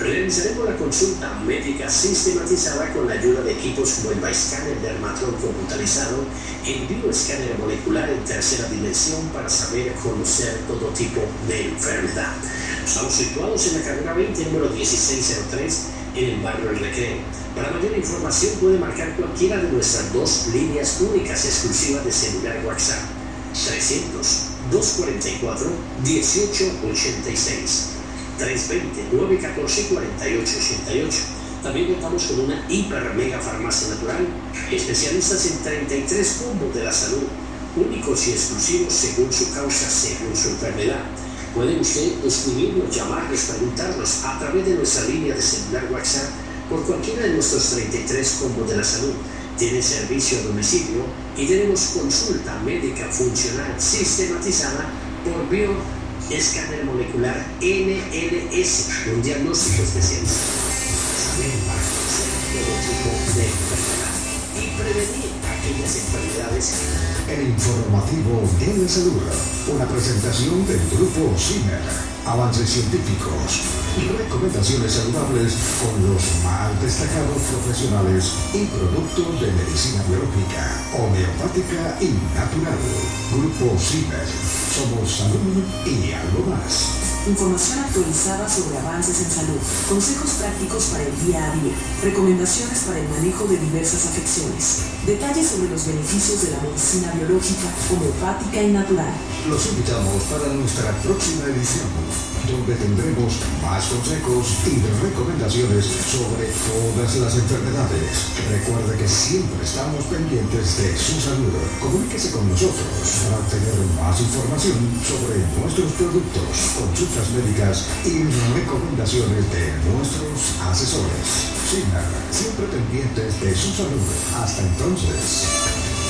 Realizaremos la consulta médica sistematizada con la ayuda de equipos como el Bioescáner Dermatron computarizado, el bioescáner molecular en tercera dimensión para saber conocer todo tipo de enfermedad. Estamos situados en la carrera 20, número 1603, en el barrio El Recreo. Para mayor información puede marcar cualquiera de nuestras dos líneas únicas exclusivas de celular WhatsApp: 300-244-1886, 320-914-4888. También contamos con una hiper mega farmacia natural, especialistas en 33 combos de la salud, únicos y exclusivos según su causa, según su enfermedad. Puede usted escribirnos, llamarnos, preguntarnos a través de nuestra línea de celular WhatsApp por cualquiera de nuestros 33 combos de la salud. Tiene servicio a domicilio y tenemos consulta médica funcional sistematizada por bioescáner molecular NLS, un diagnóstico especializado. Saber para conocer todo tipo de enfermedad y prevenir aquellas enfermedades. El informativo de la salud, una presentación del grupo CIMER, avances científicos y recomendaciones saludables con los más destacados profesionales y productos de medicina biológica, homeopática y natural. Grupo CIMER, somos salud y algo más. Información actualizada sobre avances en salud, consejos prácticos para el día a día, recomendaciones para el manejo de diversas afecciones, detalles sobre los beneficios de la medicina biológica, homeopática y natural. Los invitamos para nuestra próxima edición, donde tendremos más consejos y recomendaciones sobre todas las enfermedades. Recuerde que siempre estamos pendientes de su salud. Comuníquese con nosotros para obtener más información sobre nuestros productos, consultas médicas y recomendaciones de nuestros asesores. CIMER, siempre pendientes de su salud. Hasta entonces.